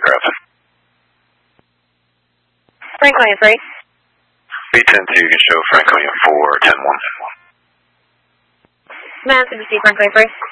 aircraft. Franconia 3. B-10-2, you can show Franconia 4, 10-1. Mass NBC, Franconia 3.